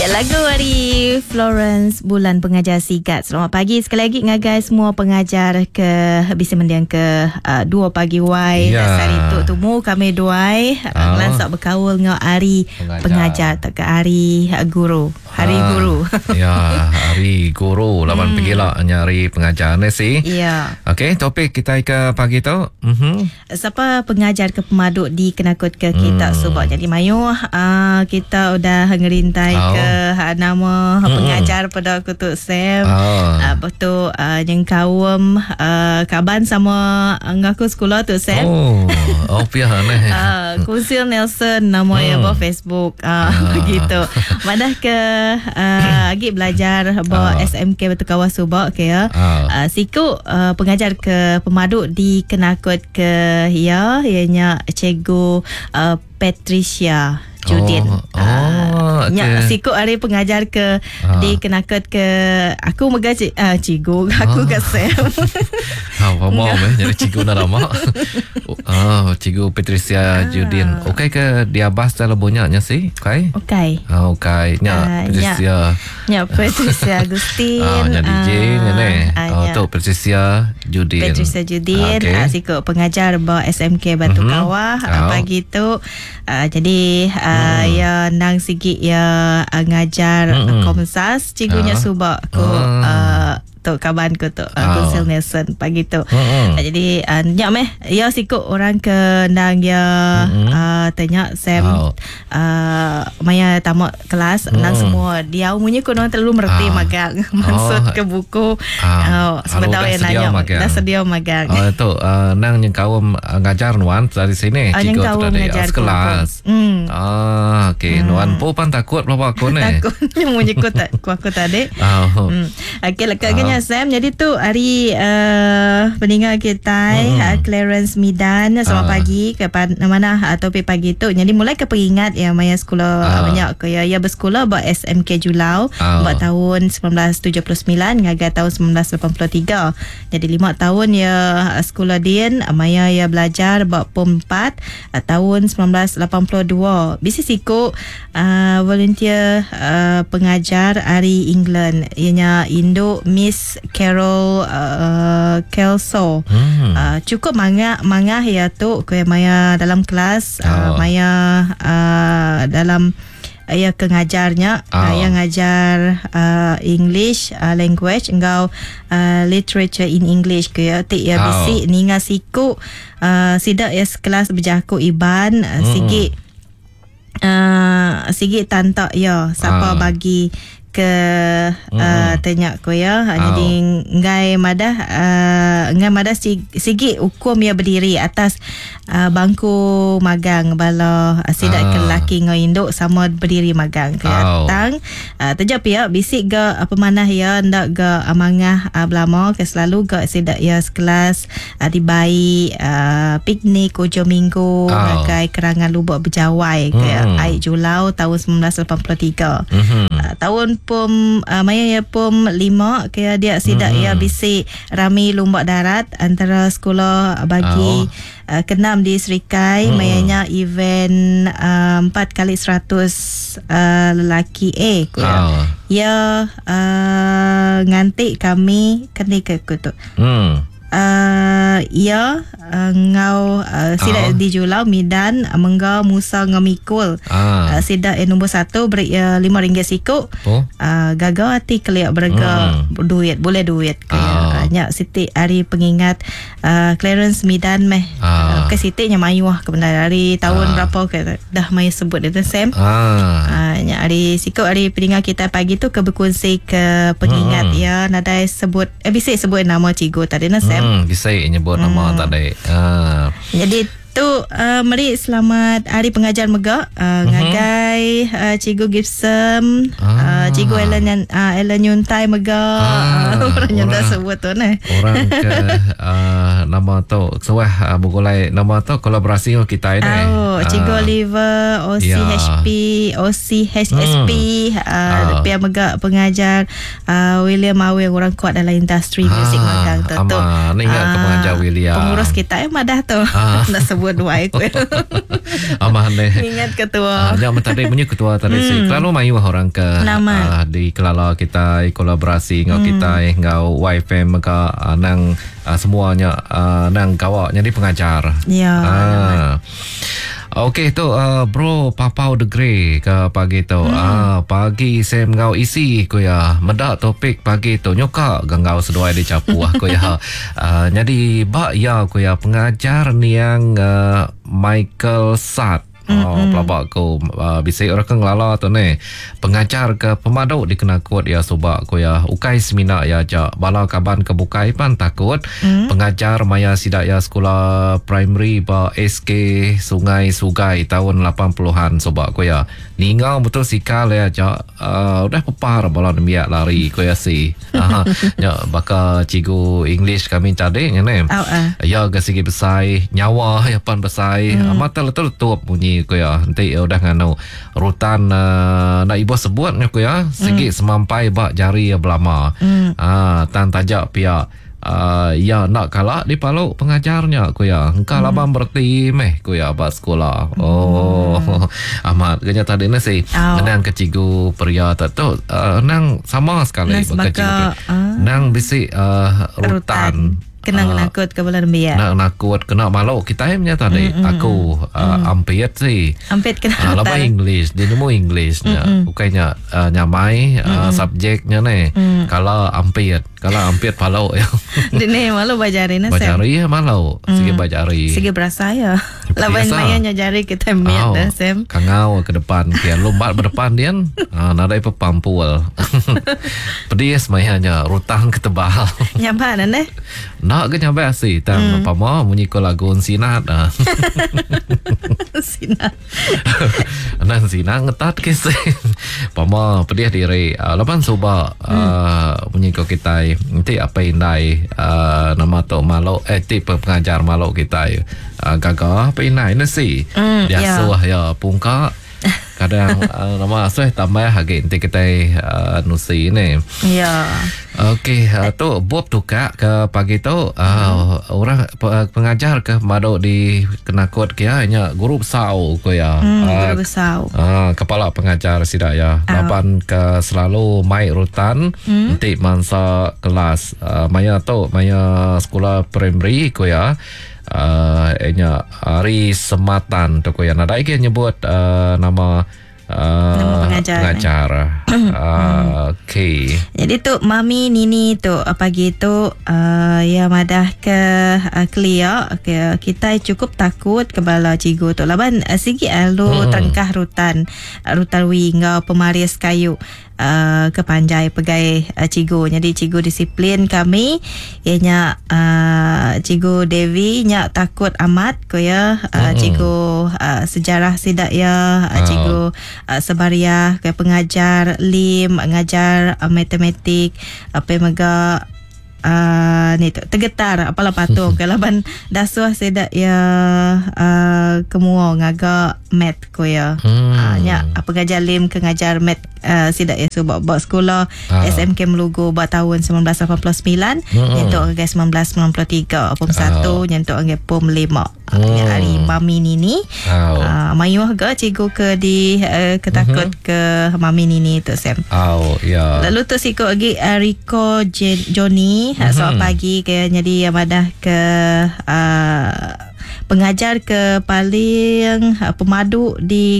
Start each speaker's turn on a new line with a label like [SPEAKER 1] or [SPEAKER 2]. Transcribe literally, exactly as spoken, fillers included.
[SPEAKER 1] Ya, lagu dari Florence Bulan, pengajar sigat. Selamat pagi sekali lagi ngagai semua pengajar ke Bisi Mendiang ke uh, dua pagi wai.
[SPEAKER 2] Ya.
[SPEAKER 1] Sari tu temu kami duai
[SPEAKER 2] Oh.
[SPEAKER 1] Lansak berkaul ngau hari pengajar, pengajar tak ke hari uh, guru. Hari
[SPEAKER 2] Ah,
[SPEAKER 1] guru.
[SPEAKER 2] Ya, hari guru. Lawan
[SPEAKER 1] Hmm.
[SPEAKER 2] pergi lah nyari pengajar ni sih.
[SPEAKER 1] Ya.
[SPEAKER 2] Okey, topik kita ke pagi tu. Mhm.
[SPEAKER 1] Siapa pengajar ke pemaduk di kenakut ke kita
[SPEAKER 2] Hmm.
[SPEAKER 1] sebab jadi mayu uh, kita udah ngerintai
[SPEAKER 2] Oh.
[SPEAKER 1] ke uh, nama
[SPEAKER 2] Hmm.
[SPEAKER 1] pengajar pada Kutuk Sam.
[SPEAKER 2] Oh.
[SPEAKER 1] Uh, betul uh, yang kawam uh, kaban sama ngaku sekolah tu Sam.
[SPEAKER 2] Oh, oh pihak ni.
[SPEAKER 1] Uh, Kunsil Nelson nama
[SPEAKER 2] Hmm.
[SPEAKER 1] yang hmm. Facebook uh,
[SPEAKER 2] Ah.
[SPEAKER 1] begitu. Madah ke uh, agi belajar bawa
[SPEAKER 2] Ah.
[SPEAKER 1] S M K betul kawas subak ke ya.
[SPEAKER 2] Ah.
[SPEAKER 1] Uh, siku uh, pengajar ke pemaduk di kenakut ke ya ianya cikgu uh, Patricia Judin.
[SPEAKER 2] Oh, oh,
[SPEAKER 1] uh, nya
[SPEAKER 2] okey.
[SPEAKER 1] siku hari pengajar ke
[SPEAKER 2] Ah.
[SPEAKER 1] di kenakut ke aku mega cik, uh, cikgu aku
[SPEAKER 2] Ah.
[SPEAKER 1] ke Sam.
[SPEAKER 2] Ha, faham eh. Jadi cikgu nak lama. Oh, cikgu Patricia Judin. Okey ke dia bahas dalam banyaknya sih? Okey.
[SPEAKER 1] Okey.
[SPEAKER 2] Ah, okey. Nya
[SPEAKER 1] Ah,
[SPEAKER 2] Patricia.
[SPEAKER 1] Ya, Patricia Agustin.
[SPEAKER 2] Ah, nya D J
[SPEAKER 1] ah,
[SPEAKER 2] ni.
[SPEAKER 1] ah,
[SPEAKER 2] Oh,
[SPEAKER 1] ya.
[SPEAKER 2] tu Patricia Judin.
[SPEAKER 1] Patricia Judin,
[SPEAKER 2] Okey.
[SPEAKER 1] ah, siku pengajar bawa S M K Batu
[SPEAKER 2] Mhm.
[SPEAKER 1] Kawah
[SPEAKER 2] Oh.
[SPEAKER 1] pagi tu. Ah, jadi ah,
[SPEAKER 2] Hmm.
[SPEAKER 1] ya nang sikit ya ah, ngajar
[SPEAKER 2] Mhm.
[SPEAKER 1] Komsas cikgunya
[SPEAKER 2] Ah.
[SPEAKER 1] subak ko
[SPEAKER 2] Ah.
[SPEAKER 1] ah, tu kaban ko tu
[SPEAKER 2] Ah.
[SPEAKER 1] Kunsil Nelson pagi tu.
[SPEAKER 2] Mhm.
[SPEAKER 1] Ah, jadi uh, nyak meh ya sikut orang ke nang ya
[SPEAKER 2] Mhm.
[SPEAKER 1] uh, tanya Sam
[SPEAKER 2] Oh.
[SPEAKER 1] uh, maya tamat kelas
[SPEAKER 2] Hmm.
[SPEAKER 1] nang semua dia umumnya ko orang terlalu merti
[SPEAKER 2] Ah.
[SPEAKER 1] magang maksud
[SPEAKER 2] Oh.
[SPEAKER 1] ke buku
[SPEAKER 2] Ah.
[SPEAKER 1] uh, sebentar
[SPEAKER 2] Alo, dah
[SPEAKER 1] yang
[SPEAKER 2] sedia
[SPEAKER 1] nanya
[SPEAKER 2] magang.
[SPEAKER 1] dah sedia magang.
[SPEAKER 2] Oh, itu uh, nang yang kawam uh, ngajar nuan dari sini.
[SPEAKER 1] Ah, yang
[SPEAKER 2] Cikgu
[SPEAKER 1] kawam
[SPEAKER 2] tu tadi,
[SPEAKER 1] ngajar
[SPEAKER 2] ah, sekelas.
[SPEAKER 1] ko. Hmm.
[SPEAKER 2] Ah, okey. Nuan pun pan takut berapa aku ni.
[SPEAKER 1] Takut munyi ko tak ku aku tadi.
[SPEAKER 2] Oh.
[SPEAKER 1] Hmm. Okey lekatnya Sam. Jadi tu hari uh, peninggal kita
[SPEAKER 2] Hmm.
[SPEAKER 1] uh, Clarence Midan. Selamat
[SPEAKER 2] Ah.
[SPEAKER 1] pagi ke mana uh, topik pagi tu. Jadi mulai ke peringat ya maya sekolah
[SPEAKER 2] Ah.
[SPEAKER 1] uh, banyak ke ya ya bersekolah buat S M K Julau
[SPEAKER 2] Ah.
[SPEAKER 1] buat tahun sembilan belas tujuh puluh sembilan ngaga tahun sembilan belas lapan puluh tiga. Jadi lima tahun ya uh, sekolah Dian uh, maya ya belajar buat pom empat uh, tahun sembilan belas lapan puluh dua. Bisi siku uh, volunteer uh, pengajar hari England ianya Indo Miss Carol uh, Kelso.
[SPEAKER 2] Hmm.
[SPEAKER 1] Uh, cukup mangah mangah ya tu ke maya dalam kelas uh,
[SPEAKER 2] Oh.
[SPEAKER 1] maya uh, dalam uh, ya kengajarnya
[SPEAKER 2] Oh.
[SPEAKER 1] uh, yang ngajar uh, English uh, language engkau uh, literature in English ke ya tik ya
[SPEAKER 2] Oh.
[SPEAKER 1] bisi ninga siku uh, sidak ya kelas berjaku iban uh,
[SPEAKER 2] Hmm.
[SPEAKER 1] sikit uh, sikit tantak ya siapa
[SPEAKER 2] Ah.
[SPEAKER 1] bagi ke uh,
[SPEAKER 2] Mm-mm.
[SPEAKER 1] tanya ko ya
[SPEAKER 2] Oh.
[SPEAKER 1] jadi ngai madah uh, ngai madah sig- sigit hukum ya berdiri atas uh, bangku magang bala uh, sidak
[SPEAKER 2] Ah.
[SPEAKER 1] ke lelaki ngau induk sama berdiri magang ke
[SPEAKER 2] Oh.
[SPEAKER 1] datang uh, terjap ya bisik ga apa manah ya ndak ga amangah uh, belama ke selalu ga sidak ya sekelas uh, dibai uh, piknik hujung minggu
[SPEAKER 2] Oh.
[SPEAKER 1] ngagai kerangan lubuk berjawai ke
[SPEAKER 2] Hmm.
[SPEAKER 1] Air Julau tahun sembilan belas lapan puluh tiga.
[SPEAKER 2] Mhm.
[SPEAKER 1] Uh, tahun pom uh, maya ya pom lima kaya dia sidak
[SPEAKER 2] Hmm.
[SPEAKER 1] ya bisi rami lumbak darat antara sekolah bagi
[SPEAKER 2] Oh.
[SPEAKER 1] uh, kenam di Serikai.
[SPEAKER 2] Hmm.
[SPEAKER 1] Mayanya event uh, empat kali seratus uh, lelaki eh ko ya.
[SPEAKER 2] Oh.
[SPEAKER 1] Ya uh, ngantik kami kenika ko tu.
[SPEAKER 2] Hmm.
[SPEAKER 1] Uh, ya uh, ngau uh, sidak
[SPEAKER 2] Oh.
[SPEAKER 1] di Julau Midan uh, menggau Musa ngamikul.
[SPEAKER 2] Ah.
[SPEAKER 1] Uh, sidak yang nombor satu beri uh, lima ringgit siku.
[SPEAKER 2] Oh.
[SPEAKER 1] Uh, gagal hati keliak berga
[SPEAKER 2] Hmm.
[SPEAKER 1] duit boleh duit ke
[SPEAKER 2] Ah.
[SPEAKER 1] banyak Siti hari pengingat uh, Clarence Midan meh uh,
[SPEAKER 2] Ah.
[SPEAKER 1] ke Siti nya mayu lah kebenar hari tahun
[SPEAKER 2] Ah.
[SPEAKER 1] berapa ke dah mai sebut dia tu Sam.
[SPEAKER 2] Ah.
[SPEAKER 1] Uh, nya hari sikut hari peninggal kita pagi tu ke berkongsi ke pengingat
[SPEAKER 2] Hmm.
[SPEAKER 1] ya nadai sebut eh bisa sebut nama cikgu tadi na Sam.
[SPEAKER 2] Hmm, bisa nyebut nama tak ada. Ah.
[SPEAKER 1] Jadi tu uh, mari selamat hari pengajar Megak uh,
[SPEAKER 2] Mhm.
[SPEAKER 1] ngagai uh, cikgu Gibson uh,
[SPEAKER 2] Ah.
[SPEAKER 1] cikgu Ellen Yan- uh, Ellen Yuntai Megak
[SPEAKER 2] Ah,
[SPEAKER 1] uh, orang yang dah
[SPEAKER 2] orang-
[SPEAKER 1] sebut tu nah.
[SPEAKER 2] Orang ke uh, nama tu sewah uh, bukulai nama tu kolaborasi dengan kita ini.
[SPEAKER 1] Oh, cikgu
[SPEAKER 2] Ah.
[SPEAKER 1] Oliver O C H P O C H S P uh,
[SPEAKER 2] Ah.
[SPEAKER 1] pihak Megak pengajar uh, William Awe orang kuat dalam industri muzik magang tu tu.
[SPEAKER 2] Ama, ni ingat ke
[SPEAKER 1] Ah,
[SPEAKER 2] pengajar William.
[SPEAKER 1] Pengurus kita eh madah tu
[SPEAKER 2] Ah.
[SPEAKER 1] nak sebut buat-buat aku.
[SPEAKER 2] Aman deh.
[SPEAKER 1] Ingat ketua.
[SPEAKER 2] Ah, jangan tadi punya ketua tadi sih. Kalau mayu orang ke ah, di kelala kita kolaborasi ngau kita ngau wifi maka ah, nang ah, semuanya ah, nang kawak jadi pengajar.
[SPEAKER 1] Ya.
[SPEAKER 2] Ah. Okey tu uh, bro Papau the Grey ke pagi tu. Hmm. Ah pagi saya ngau isi ko ya. Medak topik pagi tu nyoka gangau seduai di capu ah ko ya. Uh, jadi ba ya ko ya pengajar ni yang uh, Michael Sat. Oh, mm-hmm. pelabak ko uh, bisa orang keng lala tu ne pengajar ke pemadau dikena kuat ya soba ko ya ukai semina ya ja bala kaban ke bukai pan takut mm-hmm. pengajar maya sidak ya sekolah primary ba S K Sungai Sugai tahun lapan puluhan soba ko ya ningau betul sikal ya ja uh, udah pepar bala demiak lari ko ya si aha ya baka cigu English kami tadi ngene oh, uh. ya ke segi besai nyawa ya pan besai mm. amat letul tuap bunyi ko ya nanti ya udah ngano rutan uh, nak ibu sebutnya ko ya segi mm. semampai bak jari ya belama mm. ah tan tajak pihak uh, ya nak kalah di palau pengajarnya ko ya engkau mm. labang berarti meh ko ya bak sekolah mm. oh amat kenya tadi ni si oh. nang kecigu pria tak tu uh, nang sama sekali bak kecigu uh. nang bisi uh, rutan, rutan.
[SPEAKER 1] Kena uh, nakut ke bulan biak.
[SPEAKER 2] Nak nakut kena malu kita punya tadi. Mm, mm, aku uh, mm. ampit sih.
[SPEAKER 1] Ampit kena.
[SPEAKER 2] Uh, lama English, dia nemu Englishnya. Mm, mm. Bukannya uh, nyamai uh, mm, subjeknya nih. Mm. Kalau ampit, kalau ampit malu ya.
[SPEAKER 1] Dini malu bajari nasi.
[SPEAKER 2] Bajari ya malu. Segi bajari.
[SPEAKER 1] Segi berasa ya. Lawan mayanya jari kita miat dah sem.
[SPEAKER 2] Kangau ke depan, kian lombat berdepan dia. Ah, nada ipa pampul. Pedis mayanya rutang ketebal.
[SPEAKER 1] Nyaman neh.
[SPEAKER 2] Nak ke nyampe asih Tang mm. apa mau bunyi ko lagu sinat ah.
[SPEAKER 1] Sinat
[SPEAKER 2] Nan sinat ngetat kes Pama pedih diri uh, Lapan soba uh, mm. bunyi ko kita nanti apa indai uh, nama tu malu eh tip pengajar malu kita uh, gagah apa indai nasi mm, biasa yeah. ya pungka kadang uh, nama saya tambah lagi nanti kita uh, nusi ni
[SPEAKER 1] ya.
[SPEAKER 2] Okey, uh, tu buat tukar ke pagi tu uh, hmm. orang pengajar ke madu di kenakut kia hanya guru besau ko ya.
[SPEAKER 1] Hmm, uh, guru besau.
[SPEAKER 2] Uh, kepala pengajar sidak ya. Oh. Lapan ke selalu mai rutan hmm. nanti masa kelas uh, maya tu maya sekolah primary ko ya. Uh, enya hari sematan tu ko ya. Nada iki nyebut uh, nama Uh,
[SPEAKER 1] nama pengajar,
[SPEAKER 2] pengajar. uh, okay.
[SPEAKER 1] Jadi tu mami nini tu pagi tu uh, ya madah ke uh, clear ke, kita cukup takut kebala cigu tu laban uh, sigi alu hmm. tengkah rutan rutan wingau pemaris kayu Uh, ke panjai pegai uh, cigu. Jadi cigu disiplin kami ianya uh, cigu Devi nyak takut amat ko ya uh, mm-hmm. cigu uh, sejarah sidak ya uh, cigu uh, sebaria ke pengajar lim ngajar uh, matematik apa mega Uh, ni tu tergetar apalah patung kalaban dasuah sedak ya uh, kemua ngaga mat ko ya hmm. uh, nya apa ngajar lim ke ngajar mat uh, sedak ya sebab so, sekolah ah. S M K Melugu ba tahun sembilan belas lapan puluh sembilan hmm. nyentuk ke sembilan belas sembilan puluh tiga pom satu ah. nyentuk ke pom lima hmm. uh, hari mami nini oh. uh, mayuh ke cigu ke di uh, ketakut hmm. ke mami nini tu sem
[SPEAKER 2] oh ya yeah.
[SPEAKER 1] Lalu tu siko lagi uh, Rico J- Johnny mm-hmm. soal pagi ke jadi amadah ke uh, pengajar ke paling uh, pemadu di